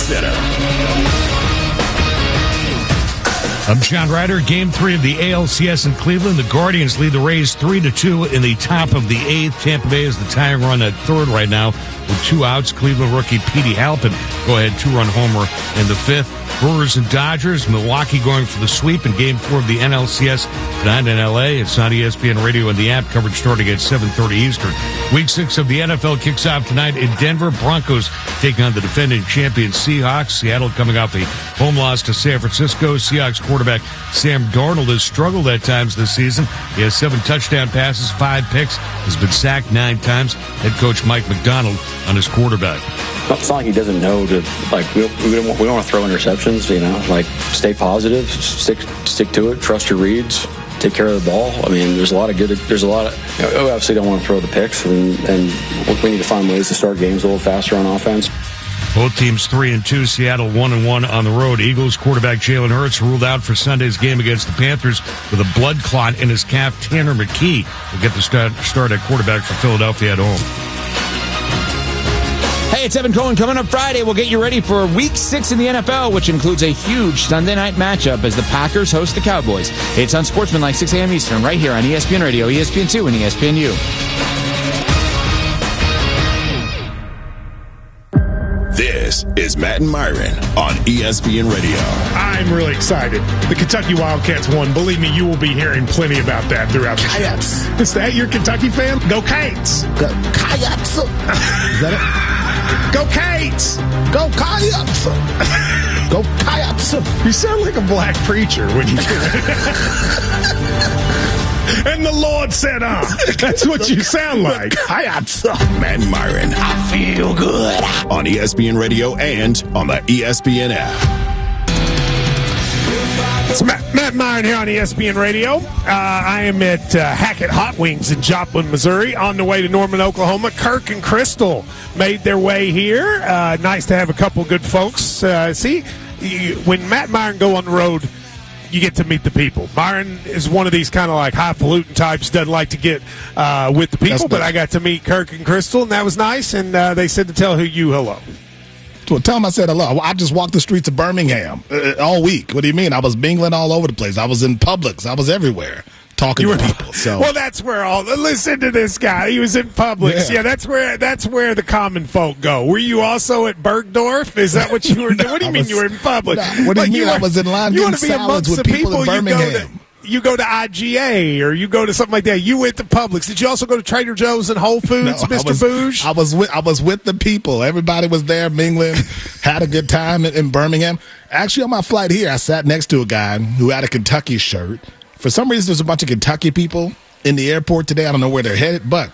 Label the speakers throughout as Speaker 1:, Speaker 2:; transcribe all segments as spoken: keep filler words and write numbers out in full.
Speaker 1: Center.
Speaker 2: I'm John Ryder. Game three of the A L C S in Cleveland. The Guardians lead the Rays three to two in the top of the eighth. Tampa Bay is the tying run at third right now with two outs. Cleveland rookie Petey Halpin go ahead two-run homer in the fifth. Brewers and Dodgers. Milwaukee going for the sweep in game four of the N L C S tonight in L A. It's on E S P N Radio and the app. Coverage starting at seven thirty Eastern. Week six of the N F L kicks off tonight in Denver. Broncos taking on the defending champion Seahawks. Seattle coming off a home loss to San Francisco. Seahawks quarterback Sam Darnold has struggled at times this season. He has seven touchdown passes, five picks, has been sacked nine times. Head coach Mike McDonald on his quarterback.
Speaker 3: It's not like he doesn't know to, like, we, we, don't, want, we don't want to throw interceptions, you know, like, stay positive, stick stick to it, trust your reads, take care of the ball. I mean, there's a lot of good, there's a lot of, you know, we obviously don't want to throw the picks, and, and we need to find ways to start games a little faster on offense.
Speaker 2: Both teams three and two. Seattle one and one on the road. Eagles quarterback Jalen Hurts ruled out for Sunday's game against the Panthers with a blood clot in his calf. Tanner McKee will get the start, start at quarterback for Philadelphia at home.
Speaker 4: Hey, it's Evan Cohen. Coming up Friday, we'll get you ready for week six in the N F L, which includes a huge Sunday night matchup as the Packers host the Cowboys. It's on Sportsmanlike, six a.m. Eastern, right here on E S P N Radio, E S P N two, and E S P N U.
Speaker 1: This is Matt and Myron on E S P N Radio.
Speaker 5: I'm really excited. The Kentucky Wildcats won. Believe me, you will be hearing plenty about that throughout the
Speaker 6: Coyotes.
Speaker 5: show. Is that your Kentucky fan? Go Cates!
Speaker 6: Go Coyotes! Is that it?
Speaker 5: Go Cates!
Speaker 6: Go Coyotes! Go Coyotes!
Speaker 5: You sound like a black preacher when you do it. And the Lord said, ah. That's what you sound like.
Speaker 6: Coyotes!
Speaker 1: Matt and Myron.
Speaker 6: I feel good.
Speaker 1: On E S P N Radio and on the E S P N app.
Speaker 5: It's Matt, Matt Myron here on E S P N Radio. Uh, I am at uh, Hackett Hot Wings in Joplin, Missouri, on the way to Norman, Oklahoma. Kirk and Crystal made their way here. Uh, nice to have a couple good folks. Uh, see, you, when Matt Myron go on the road, you get to meet the people. Myron is one of these kind of like highfalutin types, doesn't like to get uh, with the people, but I got to meet Kirk and Crystal, and that was nice, and uh, they said to tell who you hello.
Speaker 6: Well, tell them I said hello. I just walked the streets of Birmingham uh, all week. What do you mean? I was mingling all over the place. I was in Publix. I was everywhere talking
Speaker 5: you
Speaker 6: to
Speaker 5: were,
Speaker 6: people. So,
Speaker 5: well, that's where all. Listen to this guy. He was in Publix. Yeah, yeah that's where that's where the common folk go. Were you also at Bergdorf? Is that what you were doing?
Speaker 6: no,
Speaker 5: what do you
Speaker 6: I
Speaker 5: mean
Speaker 6: was,
Speaker 5: you were in Publix?
Speaker 6: No, what do
Speaker 5: like
Speaker 6: you mean?
Speaker 5: You were,
Speaker 6: I was in line
Speaker 5: you
Speaker 6: getting
Speaker 5: be
Speaker 6: salads with
Speaker 5: the
Speaker 6: people,
Speaker 5: people
Speaker 6: in Birmingham.
Speaker 5: You go to, you go to I G A or you go to something like that. You went to Publix. Did you also go to Trader Joe's and Whole Foods,
Speaker 6: no,
Speaker 5: Mister
Speaker 6: I was,
Speaker 5: Bouge?
Speaker 6: I was with I was with the people. Everybody was there mingling, had a good time in, in Birmingham. Actually, on my flight here, I sat next to a guy who had a Kentucky shirt. For some reason, there's a bunch of Kentucky people in the airport today. I don't know where they're headed, but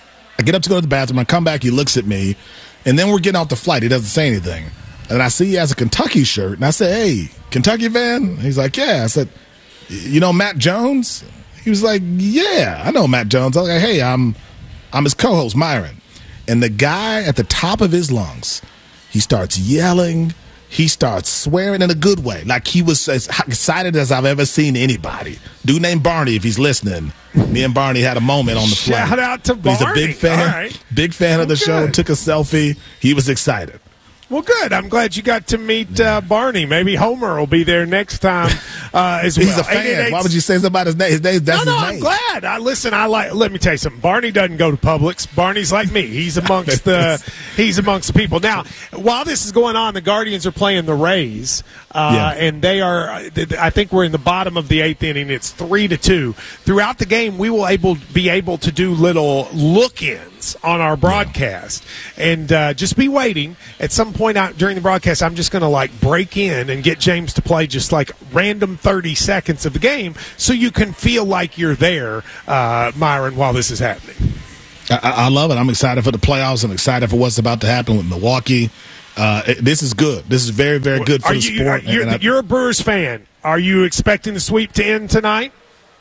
Speaker 6: I get up to go to the bathroom. I come back. He looks at me, and then we're getting off the flight. He doesn't say anything, and I see he has a Kentucky shirt, and I said, "Hey, Kentucky fan?" He's like, "Yeah." I said, "You know Matt Jones?" He was like, "Yeah, I know Matt Jones." I was like, "Hey, I'm I'm his co-host, Myron." And the guy at the top of his lungs, he starts yelling. He starts swearing in a good way, like he was as excited as I've ever seen anybody. Dude named Barney, if he's listening. Me and Barney had a moment on the flight.
Speaker 5: Shout out to Barney.
Speaker 6: He's a big fan,
Speaker 5: right.
Speaker 6: big fan of the
Speaker 5: well,
Speaker 6: show.
Speaker 5: good.
Speaker 6: Took a selfie. He was excited.
Speaker 5: Well, good. I'm glad you got to meet uh, Barney. Maybe Homer will be there next time uh, as well.
Speaker 6: He's a fan. Why would you say something about his name? His name that's
Speaker 5: no, no,
Speaker 6: his
Speaker 5: I'm
Speaker 6: name.
Speaker 5: glad. I listen. I like. Let me tell you something. Barney doesn't go to Publix. Barney's like me. He's amongst the. He's amongst the people. Now, while this is going on, the Guardians are playing the Rays, uh,
Speaker 6: Yeah.
Speaker 5: and they are. I think we're in the bottom of the eighth inning. It's three to two. Throughout the game, we will able be able to do little look-ins on our broadcast, and uh, just be waiting. At some point out during the broadcast, I'm just going to like break in and get James to play just like random thirty seconds of the game, so you can feel like you're there, uh, Myron, while this is happening.
Speaker 6: I, I love it. I'm excited for the playoffs. I'm excited for what's about to happen with Milwaukee. Uh, it, this is good. This is very, very good for
Speaker 5: are
Speaker 6: the
Speaker 5: you,
Speaker 6: sport.
Speaker 5: Are, you're,
Speaker 6: I,
Speaker 5: you're a Brewers fan. Are you expecting the sweep to end tonight?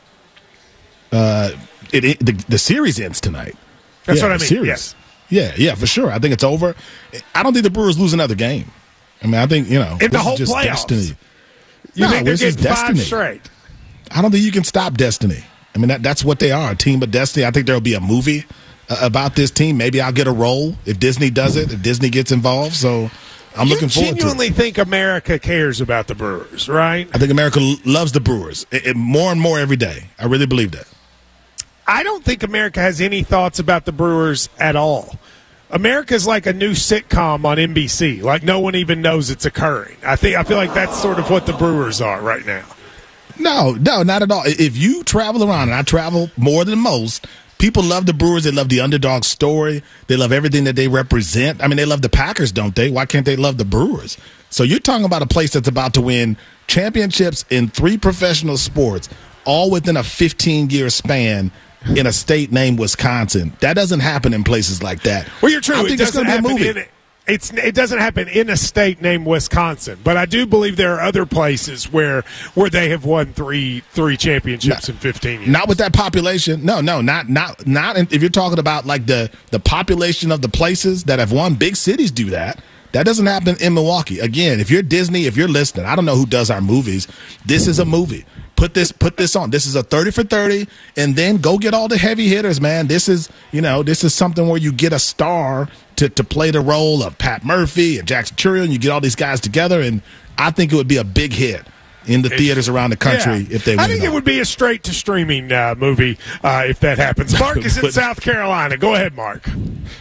Speaker 6: Uh, it, it the, the series ends tonight.
Speaker 5: That's
Speaker 6: yeah,
Speaker 5: what I
Speaker 6: the
Speaker 5: mean.
Speaker 6: Series.
Speaker 5: Yes.
Speaker 6: Yeah, yeah, for sure. I think it's over. I don't think the Brewers lose another game. I mean, I think, you know,
Speaker 5: In the
Speaker 6: this
Speaker 5: whole
Speaker 6: is just
Speaker 5: playoffs.
Speaker 6: destiny.
Speaker 5: You
Speaker 6: no,
Speaker 5: think they're
Speaker 6: this is
Speaker 5: getting five
Speaker 6: destiny.
Speaker 5: straight?
Speaker 6: I don't think you can stop destiny. I mean, that, that's what they are, a team of destiny. I think there will be a movie uh, about this team. Maybe I'll get a role if Disney does it, if Disney gets involved. So I'm
Speaker 5: you
Speaker 6: looking forward to it.
Speaker 5: You genuinely think America cares about the Brewers, right?
Speaker 6: I think America l- loves the Brewers it, it, more and more every day. I really believe that.
Speaker 5: I don't think America has any thoughts about the Brewers at all. America's like a new sitcom on N B C. Like no one even knows it's occurring. I think I feel like that's sort of what the Brewers are right now.
Speaker 6: No, no, not at all. If you travel around, and I travel more than most, people love the Brewers. They love the underdog story. They love everything that they represent. I mean, they love the Packers, don't they? Why can't they love the Brewers? So you're talking about a place that's about to win championships in three professional sports, all within a fifteen-year span in a state named Wisconsin. That doesn't happen in places like that.
Speaker 5: Well, you're true.
Speaker 6: I
Speaker 5: It
Speaker 6: think it's
Speaker 5: doesn't
Speaker 6: going to be a
Speaker 5: happen
Speaker 6: movie.
Speaker 5: in it's it doesn't happen in a state named Wisconsin, but I do believe there are other places where where they have won three three championships
Speaker 6: No.
Speaker 5: in fifteen years.
Speaker 6: Not with that population. No, no, not not not. In, if you're talking about like the the population of the places that have won, big cities do that. That doesn't happen in Milwaukee. Again, if you're Disney, if you're listening, I don't know who does our movies. This is a movie. Put this put this on. This is a thirty for thirty, and then go get all the heavy hitters, man. This is, you know, this is something where you get a star to, to play the role of Pat Murphy and Jackson Churiel, and you get all these guys together, and I think it would be a big hit in the theaters around the country
Speaker 5: Yeah.
Speaker 6: if they win.
Speaker 5: I think it would be a straight to streaming uh, movie uh, if that happens. Mark is in
Speaker 6: But-
Speaker 5: South Carolina. Go ahead, Mark.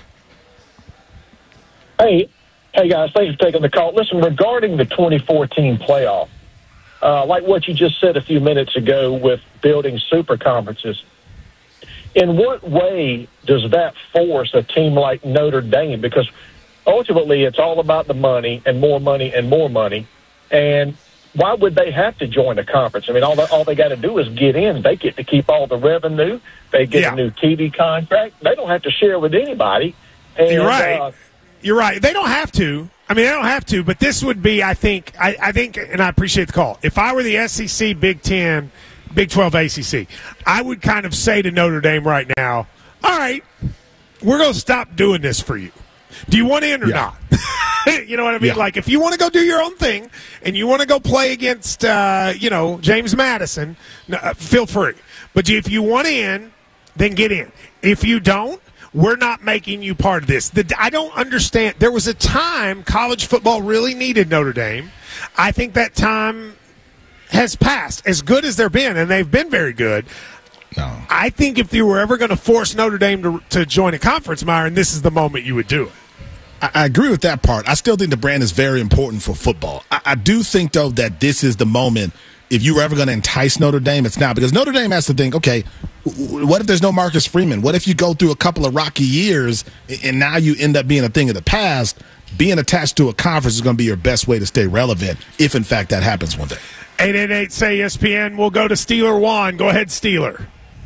Speaker 7: Hey, hey guys, thanks for taking the call. Listen, regarding the twenty fourteen playoff, uh, like what you just said a few minutes ago with building super conferences, in what way does that force a team like Notre Dame? Because ultimately it's all about the money and more money and more money. And why would they have to join a conference? I mean, all, the, all they got to do is get in. They get to keep all the revenue. They get
Speaker 5: Yeah.
Speaker 7: a new T V contract. They don't have to share with anybody. And,
Speaker 5: You're right.
Speaker 7: Uh,
Speaker 5: You're right. They don't have to. I mean, they don't have to. But this would be, I think, I, I think, and I appreciate the call. If I were the S E C, Big Ten, Big twelve, A C C, I would kind of say to Notre Dame right now, all right, we're going to stop doing this for you. Do you want in or
Speaker 6: Yeah.
Speaker 5: not? You know what I mean?
Speaker 6: Yeah.
Speaker 5: Like, if you want to go do your own thing and you want to go play against, uh, you know, James Madison, no, uh, feel free. But if you want in, then get in. If you don't, we're not making you part of this. The, I don't understand. There was a time college football really needed Notre Dame. I think that time has passed, as good as they've been, and they've been very good.
Speaker 6: No.
Speaker 5: I think if you were ever going to force Notre Dame to, to join a conference, Myron, this is the moment you would do it.
Speaker 6: I, I agree with that part. I still think the brand is very important for football. I, I do think, though, that this is the moment. If you were ever going to entice Notre Dame, it's now. Because Notre Dame has to think, okay, w- what if there's no Marcus Freeman? What if you go through a couple of rocky years and now you end up being a thing of the past? Being attached to a conference is going to be your best way to stay relevant if, in fact, that happens one day.
Speaker 5: eight eight eight, say E S P N. We'll go to Steeler Juan. Go ahead, Steeler.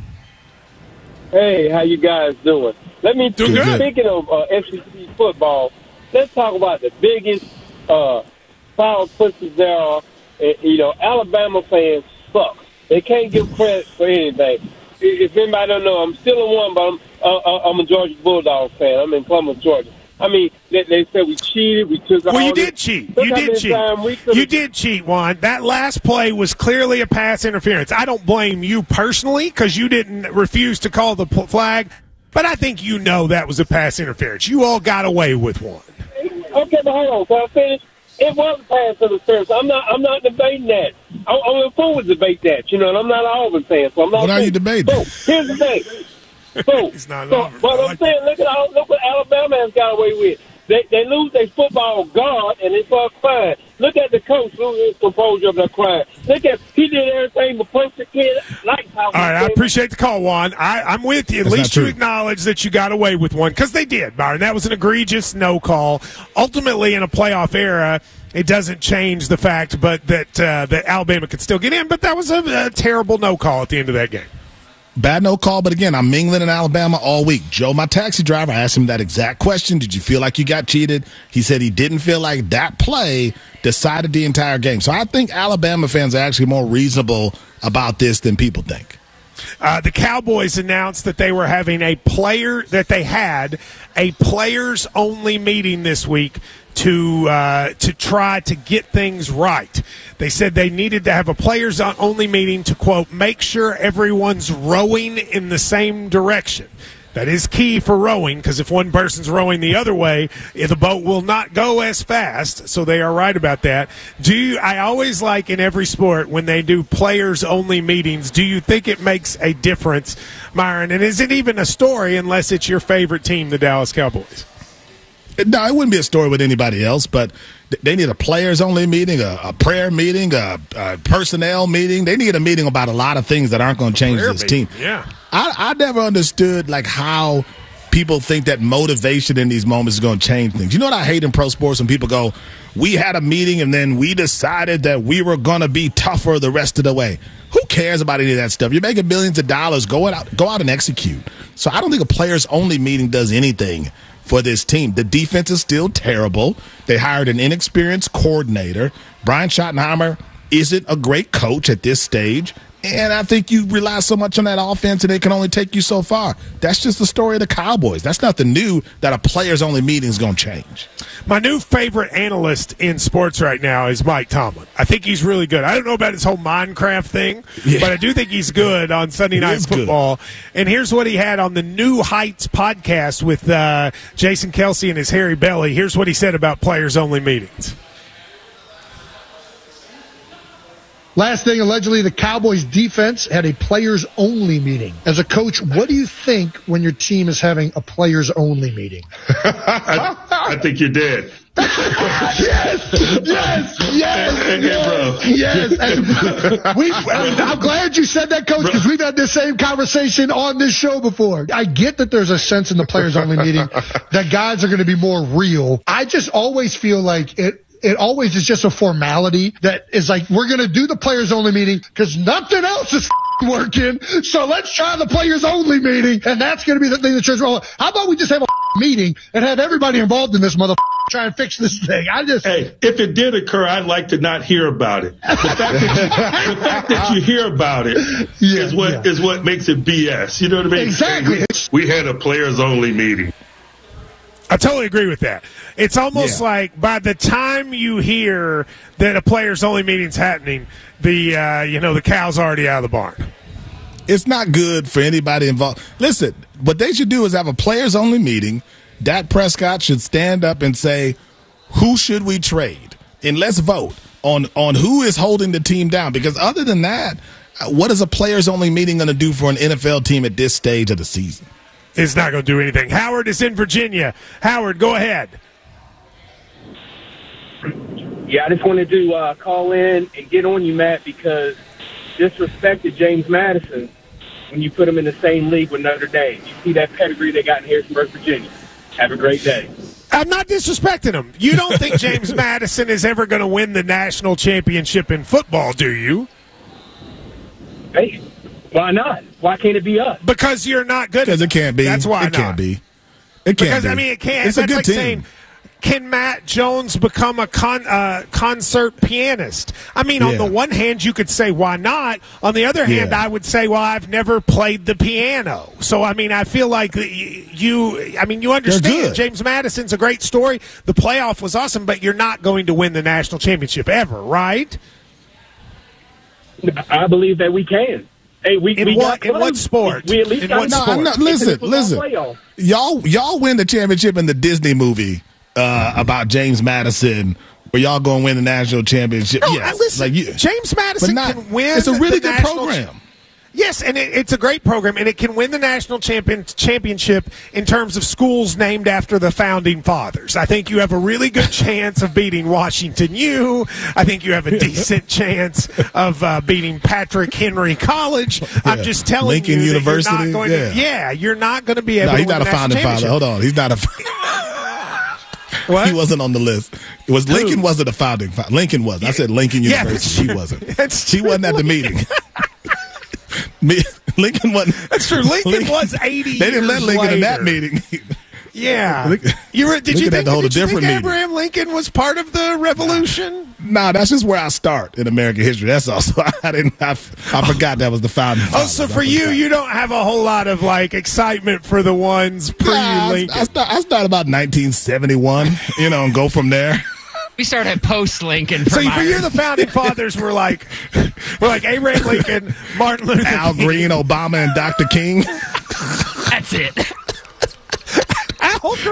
Speaker 8: Hey, how you guys doing? Let me,
Speaker 5: Doing good.
Speaker 8: speaking of uh, S E C football, let's talk about the biggest uh, foul pussies there are. Uh, you know, Alabama fans suck. They can't give credit for anything. If anybody don't know, I'm still a one, but I'm, uh, I'm a Georgia Bulldog fan. I'm in Columbus, Georgia. I mean, they, they said we cheated. We took all
Speaker 5: Well, you
Speaker 8: this.
Speaker 5: did cheat.
Speaker 8: Look
Speaker 5: You
Speaker 8: how
Speaker 5: did
Speaker 8: many
Speaker 5: cheat.
Speaker 8: times we could've-
Speaker 5: You did cheat, Juan. That last play was clearly a pass interference. I don't blame you personally because you didn't refuse to call the pl- flag, but I think you know that was a pass interference. You all got away with one.
Speaker 8: Okay, but hold on. Can I finish? It was a pass interference. I'm not. I'm not debating that. I, I'm a fool to debate that. You know, and I'm not an Auburn fan, so I'm not.
Speaker 6: What are
Speaker 8: fool.
Speaker 6: you debating?
Speaker 8: So here's the thing. So,
Speaker 5: He's not an
Speaker 8: so
Speaker 5: Auburn,
Speaker 8: but
Speaker 5: I
Speaker 8: I'm
Speaker 5: like
Speaker 8: saying, look at all, look what Alabama has got away with. They they lose their football guard and they start crying. Look at the coach losing his composure of their crying. Look at he did everything but punch the kid. Like how
Speaker 5: All right, I appreciate the call, Juan. I, I'm with you. At
Speaker 6: That's
Speaker 5: least
Speaker 6: not
Speaker 5: you
Speaker 6: true.
Speaker 5: acknowledge that you got away with one because they did, Byron. That was an egregious no call. Ultimately, in a playoff era, it doesn't change the fact, but that uh, that Alabama could still get in. But that was a, a terrible no call at the end of that game.
Speaker 6: Bad no call, but again, I'm mingling in Alabama all week. Joe, my taxi driver, I asked him that exact question. Did you feel like you got cheated? He said he didn't feel like that play decided the entire game. So I think Alabama fans are actually more reasonable about this than people think.
Speaker 5: Uh, the Cowboys announced that they were having a player, that they had a players-only meeting this week to uh, to try to get things right. They said they needed to have a players-only meeting to, quote, make sure everyone's rowing in the same direction. That is key for rowing, because if one person's rowing the other way, the boat will not go as fast. So they are right about that. Do you, I always like in every sport when they do players-only meetings, do you think it makes a difference, Myron? And is it even a story unless it's your favorite team, the Dallas Cowboys?
Speaker 6: No, it wouldn't be a story with anybody else, but they need a players-only meeting, a, a prayer meeting, a, a personnel meeting. They need a meeting about a lot of things that aren't going to change
Speaker 5: prayer
Speaker 6: this
Speaker 5: meeting,
Speaker 6: team.
Speaker 5: Yeah.
Speaker 6: I, I never understood like how people think that motivation in these moments is going to change things. You know what I hate in pro sports when people go, we had a meeting and then we decided that we were going to be tougher the rest of the way. Who cares about any of that stuff? You're making billions of dollars. Go out, go out and execute. So I don't think a players-only meeting does anything for this team. The defense is still terrible. They hired an inexperienced coordinator. Brian Schottenheimer isn't a great coach at this stage. And I think you rely so much on that offense and it can only take you so far. That's just the story of the Cowboys. That's nothing new that a players-only meeting is going to change.
Speaker 5: My new favorite analyst in sports right now is Mike Tomlin. I think he's really good. I don't know about his whole Minecraft thing, yeah. but I do think he's good on Sunday Night Football. Good. And here's what he had on the New Heights podcast with uh, Jason Kelsey and his hairy belly. Here's what he said about players-only meetings.
Speaker 9: Last thing, allegedly, the Cowboys defense had a players-only meeting. As a coach, what do you think when your team is having a players-only meeting?
Speaker 10: I, I think you're dead.
Speaker 9: yes, yes, yes,
Speaker 10: hey, hey,
Speaker 9: yes,
Speaker 10: bro.
Speaker 9: yes. And we, I'm glad you said that, Coach, because we've had this same conversation on this show before. I get that there's a sense in the players-only meeting that guys are going to be more real. I just always feel like it. It always is just a formality that is like, we're going to do the players-only meeting because nothing else is working, so let's try the players-only meeting, and that's going to be the thing that turns around. How about we just have a meeting and have everybody involved in this mother try and fix this thing? I just
Speaker 10: Hey, if it did occur, I'd like to not hear about it. The fact that you, the fact that you hear about it yeah, is what yeah. is what makes it B S. You know what I mean?
Speaker 9: Exactly.
Speaker 10: Hey, we, we had a players-only meeting.
Speaker 5: I totally agree with that. It's almost yeah. like by the time you hear that a players-only meeting's happening, the uh, you know the cow's already out of the barn.
Speaker 6: It's not good for anybody involved. Listen, what they should do is have a players-only meeting. Dak Prescott should stand up and say, who should we trade? And let's vote on, on who is holding the team down. Because other than that, what is a players-only meeting going to do for an N F L team at this stage of the season?
Speaker 5: It's not going to do anything. Howard is in Virginia. Howard, go ahead.
Speaker 11: Yeah, I just wanted to uh, call in and get on you, Matt, because disrespected James Madison when you put him in the same league with Notre Dame. You see that pedigree they got in Harrisonburg, Virginia. Have a great day.
Speaker 5: I'm not disrespecting him. You don't think James Madison is ever going to win the national championship in football, do you?
Speaker 11: Hey, why not? Why can't it be us?
Speaker 5: Because you're not good.
Speaker 6: Because it can't be.
Speaker 5: That's why
Speaker 6: it
Speaker 5: not.
Speaker 6: can't be. It can't
Speaker 5: because,
Speaker 6: be.
Speaker 5: I mean, it can't.
Speaker 6: It's
Speaker 5: That's
Speaker 6: a good
Speaker 5: like
Speaker 6: team.
Speaker 5: Saying, can Matt Jones become a con, uh, concert pianist? I mean, yeah. on the one hand, you could say, why not? On the other hand,
Speaker 6: yeah.
Speaker 5: I would say, well, I've never played the piano. So, I mean, I feel like you, I mean, you understand James Madison's a great story. The playoff was awesome, but you're not going to win the national championship ever, right?
Speaker 11: I believe that we can. Hey, we,
Speaker 5: in
Speaker 11: we
Speaker 5: what
Speaker 11: got
Speaker 5: in what sport?
Speaker 11: We, we at least
Speaker 5: in
Speaker 11: got
Speaker 5: what
Speaker 6: no,
Speaker 5: sport?
Speaker 6: no, listen, listen. Y'all, y'all win the championship in the Disney movie uh, about James Madison, where y'all gonna win the national championship.
Speaker 5: No,
Speaker 6: yes,
Speaker 5: listen,
Speaker 6: like you,
Speaker 5: James Madison
Speaker 6: not,
Speaker 5: can win.
Speaker 6: It's a really
Speaker 5: the
Speaker 6: good
Speaker 5: national
Speaker 6: program.
Speaker 5: Ch- Yes, and it, it's a great program, and it can win the national champion, championship in terms of schools named after the founding fathers. I think you have a really good chance of beating Washington U. I think you have a decent chance of uh, beating Patrick Henry College. Yeah. I'm just telling
Speaker 6: Lincoln
Speaker 5: you
Speaker 6: University.
Speaker 5: That you're not going
Speaker 6: yeah.
Speaker 5: to, yeah, you're not going to be able
Speaker 6: no,
Speaker 5: to
Speaker 6: he's
Speaker 5: win
Speaker 6: not
Speaker 5: the
Speaker 6: a founding father. Hold on, he's not a.
Speaker 5: What?
Speaker 6: He wasn't on the list. It was Lincoln Who? wasn't a founding father. Lincoln was. I said Lincoln
Speaker 5: yeah,
Speaker 6: University. She wasn't. She wasn't at the meeting. Me, Lincoln wasn't.
Speaker 5: That's true. Lincoln,
Speaker 6: Lincoln
Speaker 5: was eighty.
Speaker 6: They didn't let Lincoln
Speaker 5: later.
Speaker 6: in that meeting.
Speaker 5: Yeah.
Speaker 6: Lincoln,
Speaker 5: you were, did
Speaker 6: Lincoln
Speaker 5: you think,
Speaker 6: had to hold
Speaker 5: did
Speaker 6: a
Speaker 5: you
Speaker 6: different
Speaker 5: think
Speaker 6: meeting.
Speaker 5: Abraham Lincoln was part of the Revolution?
Speaker 6: Nah, that's just where I start in American history. That's also I didn't. I, I forgot that was the founding.
Speaker 5: Oh, so for you, you don't have a whole lot of like excitement for the ones pre-Lincoln.
Speaker 6: Nah, I, I, start, I started about nineteen seventy-one. You know, and go from there.
Speaker 12: We started post Lincoln.
Speaker 5: So for you, the founding fathers were like, were like Abraham Lincoln, Martin Luther
Speaker 6: Al
Speaker 5: King.
Speaker 6: Green, Obama, and Doctor King.
Speaker 12: That's it.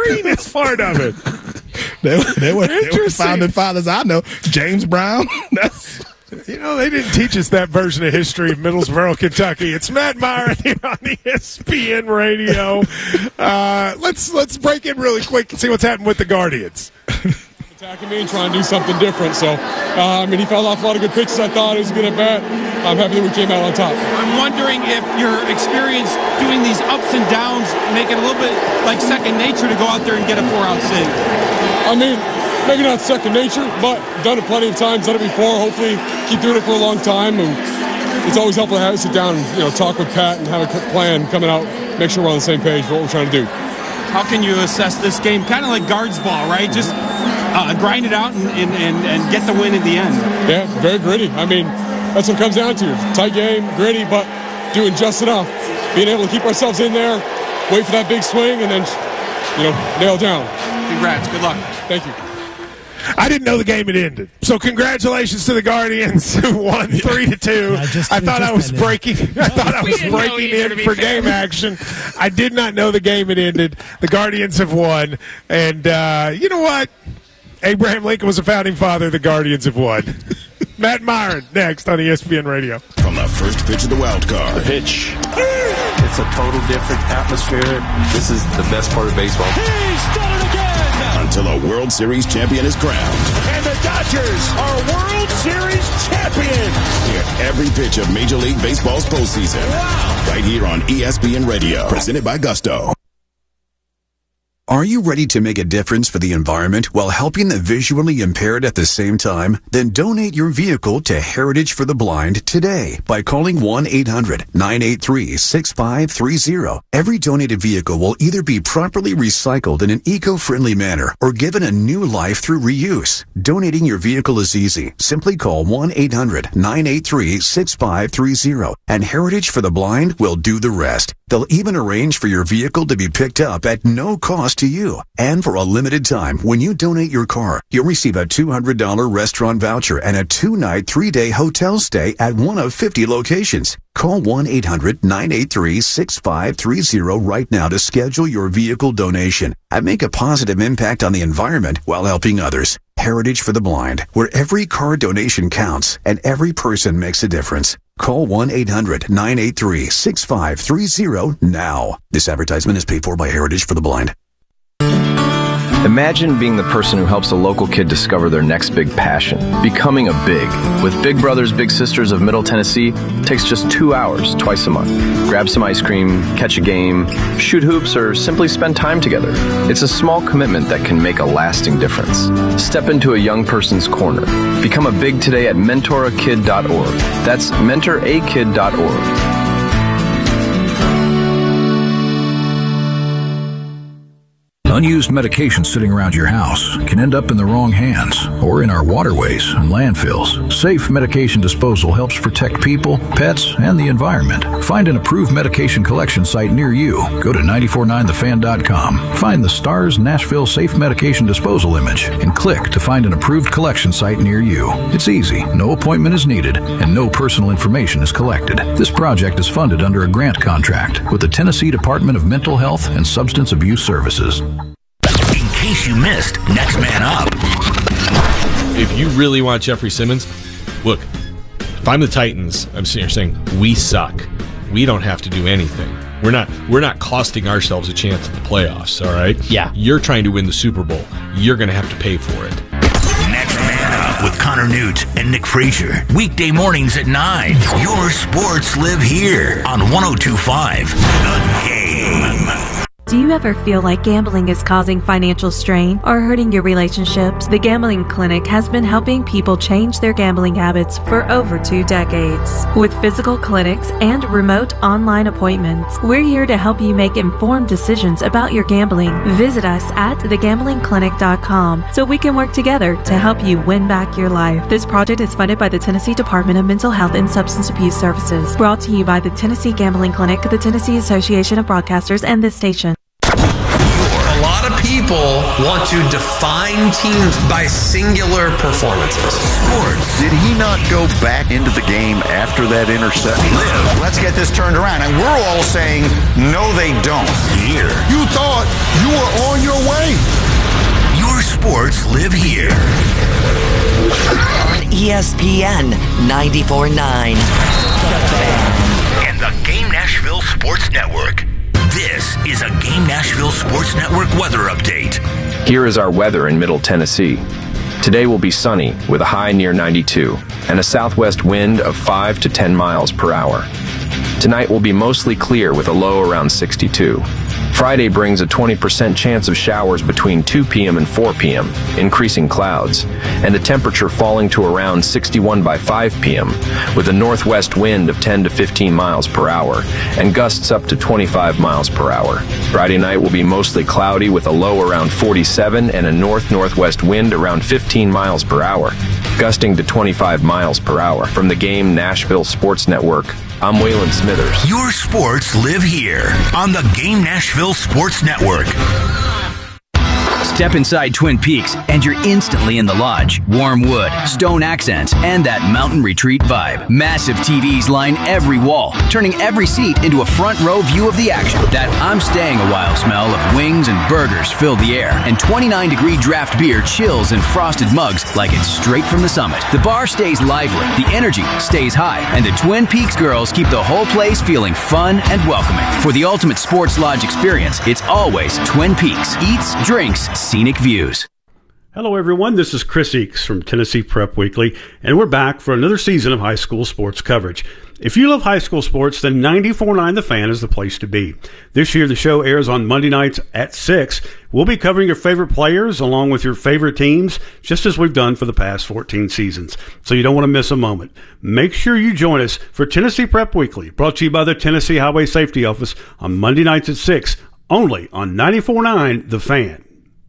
Speaker 5: greenest part of it.
Speaker 6: They, they, were, they were founding fathers I know. James Brown. That's...
Speaker 5: You know, they didn't teach us that version of history of Middlesboro, Kentucky. It's Matt Myron here on E S P N Radio. Uh, let's let's break in really quick and see what's happening with the Guardians.
Speaker 13: Attacking me and trying to do something different. So, uh, I mean, he fouled off a lot of good pitches. I thought he was good at bat. I'm happy that we came out on top.
Speaker 14: I'm wondering if your experience doing these ups and downs make it a little bit like second nature to go out there and get a four-out save.
Speaker 13: I mean, maybe not second nature, but done it plenty of times, done it before. Hopefully keep doing it for a long time. And it's always helpful to have sit down and, you know, talk with Pat and have a plan coming out, make sure we're on the same page for what we're trying to do.
Speaker 14: How can you assess this game? Kind of like guards ball, right? Just uh, grind it out and, and, and, and get the win in the end.
Speaker 13: Yeah, very gritty. I mean, that's what it comes down to. Tight game, gritty, but doing just enough. Being able to keep ourselves in there, wait for that big swing, and then, you know, nail down.
Speaker 14: Congrats. Good luck.
Speaker 13: Thank you.
Speaker 5: I didn't know the game had ended. So congratulations to the Guardians who won three to two. I, just, I thought I was breaking I thought I was breaking in for game action. I did not know the game had ended. The Guardians have won. And uh, you know what? Abraham Lincoln was a founding father. The Guardians have won. Matt Myron next on E S P N Radio.
Speaker 1: From the first pitch of the wild card.
Speaker 15: The pitch. It's a total different atmosphere. This is the best part of baseball.
Speaker 1: He's done it again! Until a World Series champion is crowned.
Speaker 16: And the Dodgers are World Series champions!
Speaker 1: Hear every pitch of Major League Baseball's postseason. Wow! Right here on E S P N Radio. Presented by Gusto.
Speaker 17: Are you ready to make a difference for the environment while helping the visually impaired at the same time? Then donate your vehicle to Heritage for the Blind today by calling one eight hundred nine eight three six five three zero. Every donated vehicle will either be properly recycled in an eco-friendly manner or given a new life through reuse. Donating your vehicle is easy. Simply call one eight hundred nine eight three six five three zero and Heritage for the Blind will do the rest. They'll even arrange for your vehicle to be picked up at no cost to you. And for a limited time, when you donate your car, you'll receive a two hundred dollars restaurant voucher and a two-night, three-day hotel stay at one of fifty locations. Call one eight hundred nine eight three six five three zero right now to schedule your vehicle donation and make a positive impact on the environment while helping others. Heritage for the Blind, where every car donation counts and every person makes a difference. Call one eight hundred nine eight three six five three zero now. This advertisement is paid for by Heritage for the Blind.
Speaker 18: Imagine being the person who helps a local kid discover their next big passion, becoming a big. With Big Brothers Big Sisters of Middle Tennessee, takes just two hours twice a month. Grab some ice cream, catch a game, shoot hoops, or simply spend time together. It's a small commitment that can make a lasting difference. Step into a young person's corner. Become a big today at mentor a kid dot org. That's mentor a kid dot org.
Speaker 19: Unused medication sitting around your house can end up in the wrong hands or in our waterways and landfills. Safe medication disposal helps protect people, pets, and the environment. Find an approved medication collection site near you. Go to nine four nine the fan dot com. Find the STARS Nashville Safe Medication Disposal image and click to find an approved collection site near you. It's easy, no appointment is needed, and no personal information is collected. This project is funded under a grant contract with the Tennessee Department of Mental Health and Substance Abuse Services.
Speaker 20: In case you missed, Next Man Up.
Speaker 21: If you really want Jeffrey Simmons, look, if I'm the Titans, I'm sitting here saying, we suck. We don't have to do anything. We're not we're not costing ourselves a chance at the playoffs, all right?
Speaker 12: Yeah.
Speaker 21: You're trying to win the Super Bowl. You're going to have to pay for it.
Speaker 20: Next Man Up with Connor Newt and Nick Frazier. Weekday mornings at nine. Your sports live here on one oh two point five The Game.
Speaker 22: Do you ever feel like gambling is causing financial strain or hurting your relationships? The Gambling Clinic has been helping people change their gambling habits for over two decades. With physical clinics and remote online appointments, we're here to help you make informed decisions about your gambling. Visit us at the gambling clinic dot com so we can work together to help you win back your life. This project is funded by the Tennessee Department of Mental Health and Substance Abuse Services. Brought to you by the Tennessee Gambling Clinic, the Tennessee Association of Broadcasters, and this station.
Speaker 20: A lot of people
Speaker 2: people want to define teams by singular performances.
Speaker 20: Sports.
Speaker 3: Did he not go back into the game after that interception?
Speaker 20: Live.
Speaker 3: Let's get this turned around. And we're all saying, no, they don't.
Speaker 20: Here.
Speaker 3: You thought you were on your way.
Speaker 20: Your sports live here.
Speaker 23: On E S P N ninety-four point nine.
Speaker 20: And the Game Nashville Sports Network. This is a Game Nashville Sports Network weather update.
Speaker 18: Here is our weather in Middle Tennessee. Today will be sunny with a high near ninety-two and a southwest wind of five to ten miles per hour. Tonight will be mostly clear with a low around sixty-two. Friday brings a twenty percent chance of showers between two p.m. and four p.m., increasing clouds, and the temperature falling to around sixty-one by five p.m., with a northwest wind of ten to fifteen miles per hour, and gusts up to twenty-five miles per hour. Friday night will be mostly cloudy with a low around forty-seven and a north-northwest wind around fifteen miles per hour, gusting to twenty-five miles per hour. From the Game Nashville Sports Network, I'm Waylon Smithers.
Speaker 20: Your sports live here on the Game Nashville Sports Network.
Speaker 24: Step inside Twin Peaks and you're instantly in the lodge. Warm wood, stone accents, and that mountain retreat vibe. Massive T Vs line every wall, turning every seat into a front row view of the action. That I'm staying a while smell of wings and burgers fill the air, and twenty-nine degree draft beer chills in frosted mugs like it's straight from the summit. The bar stays lively, the energy stays high, and the Twin Peaks girls keep the whole place feeling fun and welcoming. For the ultimate sports lodge experience, it's always Twin Peaks. Eats, drinks, scenic views.
Speaker 25: Hello, everyone. This is Chris Eakes from Tennessee Prep Weekly, and we're back for another season of high school sports coverage. If you love high school sports, then ninety-four point nine The Fan is the place to be. This year, the show airs on Monday nights at six. We'll be covering your favorite players along with your favorite teams, just as we've done for the past fourteen seasons. So you don't want to miss a moment. Make sure you join us for Tennessee Prep Weekly, brought to you by the Tennessee Highway Safety Office on Monday nights at six, only on ninety-four point nine The Fan.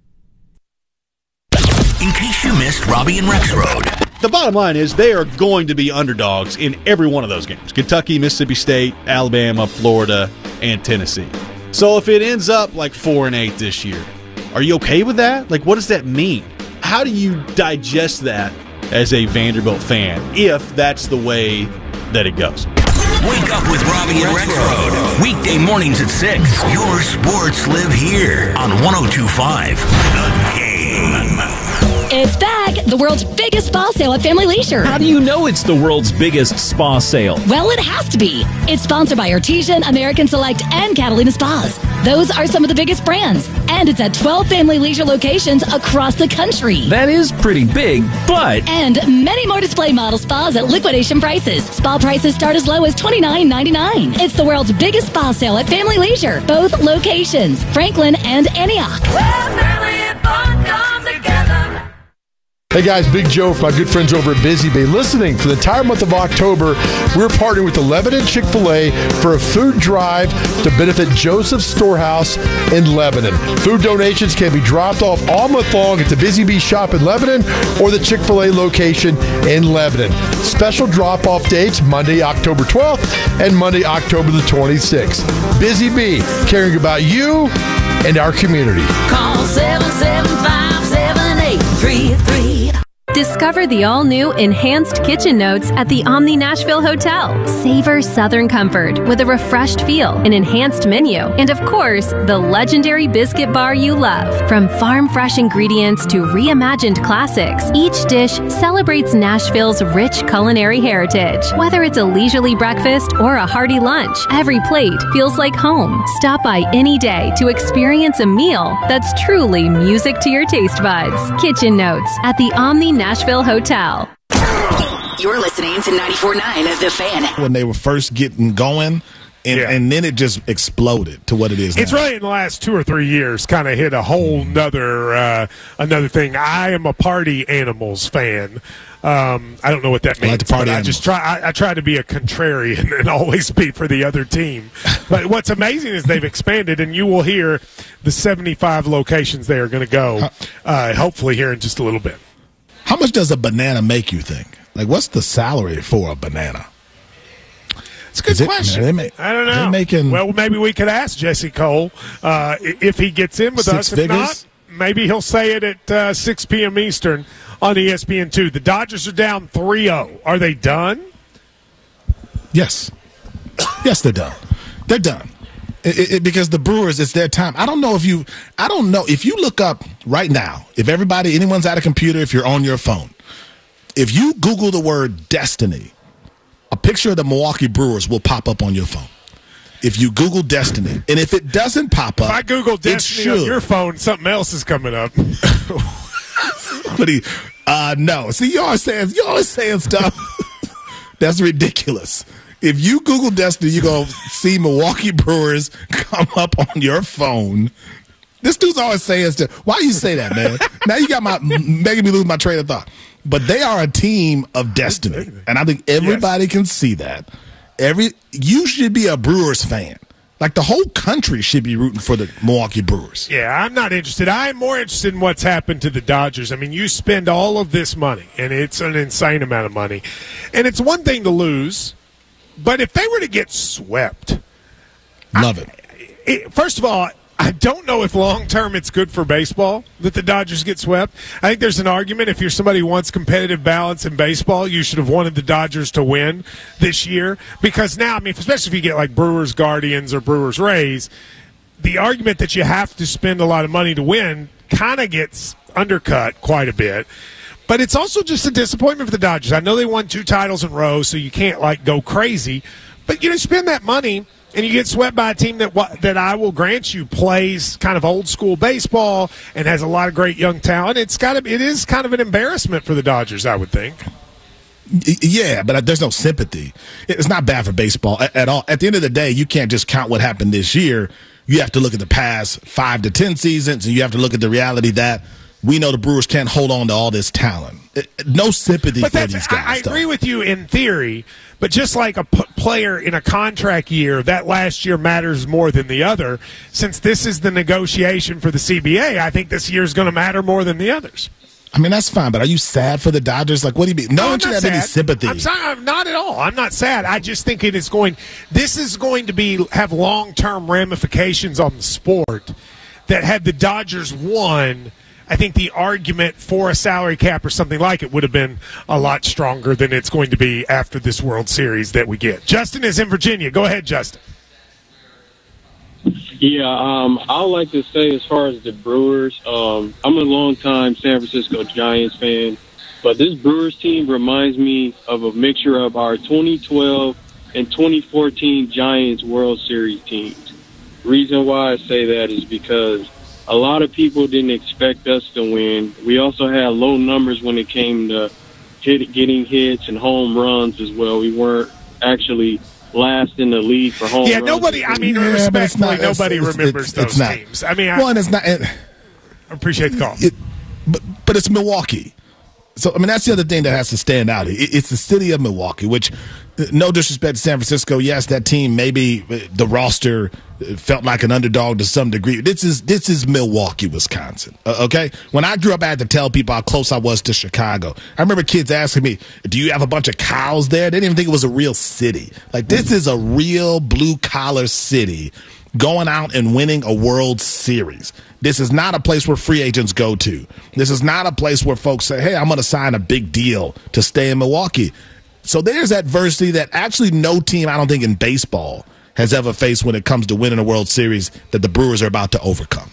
Speaker 20: In case you missed Robbie and Rexroad.
Speaker 26: The bottom line is they are going to be underdogs in every one of those games. Kentucky, Mississippi State, Alabama, Florida, and Tennessee. So if it ends up like four and eight this year, are you okay with that? Like, what does that mean? How do you digest that as a Vanderbilt fan if that's the way that it goes?
Speaker 20: Wake up with Robbie and Rexroad. Weekday mornings at six. Your sports live here on one oh two point five The Game.
Speaker 27: It's back! The world's biggest spa sale at Family Leisure.
Speaker 28: How do you know it's the world's biggest spa sale?
Speaker 27: Well, it has to be. It's sponsored by Artesian, American Select, and Catalina Spas. Those are some of the biggest brands. And it's at twelve Family Leisure locations across the country.
Speaker 28: That is pretty big, but...
Speaker 27: And many more display model spas at liquidation prices. Spa prices start as low as twenty-nine ninety-nine. It's the world's biggest spa sale at Family Leisure. Both locations, Franklin and Antioch. Well, family and fun come together.
Speaker 29: Hey guys, Big Joe from my good friends over at Busy Bee. Listening, for the entire month of October, we're partnering with the Lebanon Chick-fil-A for a food drive to benefit Joseph's Storehouse in Lebanon. Food donations can be dropped off all month long at the Busy Bee shop in Lebanon or the Chick-fil-A location in Lebanon. Special drop-off dates, Monday, October twelfth and Monday, October the twenty-sixth. Busy Bee, caring about you and our community.
Speaker 27: Call seven seven five, seven eight three three.
Speaker 30: Discover the all-new Enhanced Kitchen Notes at the Omni Nashville Hotel. Savor Southern comfort with a refreshed feel, an enhanced menu, and of course, the legendary biscuit bar you love. From farm-fresh ingredients to reimagined classics, each dish celebrates Nashville's rich culinary heritage. Whether it's a leisurely breakfast or a hearty lunch, every plate feels like home. Stop by any day to experience a meal that's truly music to your taste buds. Kitchen Notes at the Omni Nashville Hotel.
Speaker 23: You're listening to ninety-four point nine The Fan.
Speaker 6: When they were first getting going, and,
Speaker 5: Yeah.
Speaker 6: and then it just exploded to what it is now.
Speaker 5: It's really in the last two or three years kind of hit a whole nother uh, another thing. I am a party animals fan. Um, I don't know what that
Speaker 6: I like
Speaker 5: means.
Speaker 6: the party
Speaker 5: but I
Speaker 6: animals.
Speaker 5: just try. I, I try to be a contrarian and always be for the other team. But what's amazing is they've expanded, and you will hear the seventy-five locations they are going to go. Uh, hopefully, here in just a little bit.
Speaker 6: How much does a banana make, you think? Like, what's the salary for a banana?
Speaker 5: It's a good
Speaker 6: Is it-
Speaker 5: question.
Speaker 6: they make-
Speaker 5: I don't
Speaker 6: they're
Speaker 5: know.
Speaker 6: making-
Speaker 5: well, maybe we could ask Jesse Cole uh, if he gets in with
Speaker 6: Six
Speaker 5: us. If
Speaker 6: figures?
Speaker 5: not, Maybe he'll say it at uh, six p.m. Eastern on E S P N two. The Dodgers are down three oh. Are they done?
Speaker 6: Yes. Yes, they're done. They're done. It, it, because the Brewers, it's their time. I don't know if you, I don't know, if you look up right now, if everybody, anyone's at a computer, if you're on your phone, if you Google the word destiny, a picture of the Milwaukee Brewers will pop up on your phone. If you Google Destiny, and if it doesn't pop up,
Speaker 5: if I Google Destiny on your phone, something else is coming up.
Speaker 6: But he, uh, no. See, you always saying, you always saying stuff that's ridiculous. If you Google Destiny, you're going to see Milwaukee Brewers come up on your phone. This dude's always saying stuff. Why do you say that, man? Now you got my making me lose my train of thought. But they are a team of destiny, and I think everybody yes. can see that. Every you should be a Brewers fan. Like the whole country should be rooting for the Milwaukee Brewers.
Speaker 5: Yeah, I'm not interested. I'm more interested in what's happened to the Dodgers. I mean, you spend all of this money, and it's an insane amount of money. And it's one thing to lose, but if they were to get swept.
Speaker 6: Love
Speaker 5: I, it. it. First of all, I don't know if long-term it's good for baseball that the Dodgers get swept. I think there's an argument if you're somebody who wants competitive balance in baseball, you should have wanted the Dodgers to win this year. Because now, I mean, especially if you get like Brewers Guardians or Brewers Rays, the argument that you have to spend a lot of money to win kind of gets undercut quite a bit. But it's also just a disappointment for the Dodgers. I know they won two titles in a row, so you can't, like, go crazy. But, you know, spend that money – and you get swept by a team that that I will grant you plays kind of old school baseball and has a lot of great young talent. It's got to, it is kind of an embarrassment for the Dodgers, I would think.
Speaker 6: Yeah, but there's no sympathy. It's not bad for baseball at, at all. At the end of the day, you can't just count what happened this year. You have to look at the past five to ten seasons, and you have to look at the reality that we know the Brewers can't hold on to all this talent. No sympathy
Speaker 5: but
Speaker 6: for these guys.
Speaker 5: I, I agree with you in theory, but just like a p- player in a contract year, that last year matters more than the other. Since this is the negotiation for the C B A, I think this year is going to matter more than the others.
Speaker 6: I mean, that's fine, but are you sad for the Dodgers? Like, what do you mean? No,
Speaker 5: no
Speaker 6: one should have any sympathy.
Speaker 5: I'm sorry, I'm not at all. I'm not sad. I just think it is going – this is going to be have long-term ramifications on the sport that had the Dodgers won – I think the argument for a salary cap or something like it would have been a lot stronger than it's going to be after this World Series that we get. Justin is in Virginia. Go ahead, Justin.
Speaker 4: Yeah, um, I would like to say as far as the Brewers, um, I'm a longtime San Francisco Giants fan, but this Brewers team reminds me of a mixture of our twenty twelve and twenty fourteen Giants World Series teams. Reason why I say that is because a lot of people didn't expect us to win. We also had low numbers when it came to hit, getting hits and home runs as well. We weren't actually last in the league for home
Speaker 5: yeah,
Speaker 4: runs.
Speaker 5: Yeah, nobody, I mean, yeah, respectfully, not, nobody it's, remembers it's, those
Speaker 6: it's not.
Speaker 5: teams. I mean, I,
Speaker 6: One, it's not. It,
Speaker 5: I appreciate the call.
Speaker 6: It, but, but it's Milwaukee. So, I mean, that's the other thing that has to stand out. It, it's the city of Milwaukee, which, no disrespect to San Francisco, yes, that team, maybe the roster felt like an underdog to some degree. This is this is Milwaukee, Wisconsin, uh, okay? When I grew up, I had to tell people how close I was to Chicago. I remember kids asking me, do you have a bunch of cows there? They didn't even think it was a real city. Like, this is a real blue-collar city going out and winning a World Series. This is not a place where free agents go to. This is not a place where folks say, hey, I'm going to sign a big deal to stay in Milwaukee. So there's adversity that actually no team, I don't think, in baseball has ever faced when it comes to winning a World Series that the Brewers are about to overcome.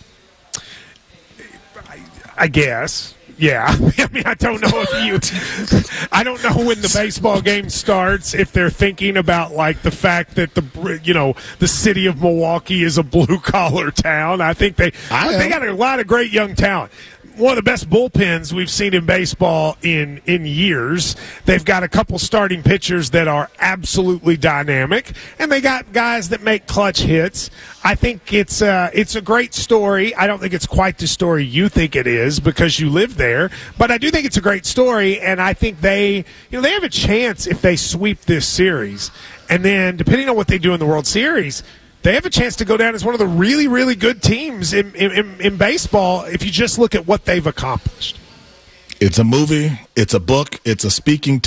Speaker 5: I guess. Yeah. I mean, I don't know if you – I don't know when the baseball game starts if they're thinking about, like, the fact that, the you know, the city of Milwaukee is a blue-collar town. I think they I they got a lot of great young talent. One of the best bullpens we've seen in baseball in, in years. They've got a couple starting pitchers that are absolutely dynamic, and they got guys that make clutch hits. I think it's uh, it's a great story. I don't think it's quite the story you think it is because you live there, but I do think it's a great story, and I think they, you know, they have a chance if they sweep this series, and then depending on what they do in the World Series, they have a chance to go down as one of the really, really good teams in, in, in baseball if you just look at what they've accomplished.
Speaker 6: It's a movie. It's a book. It's a speaking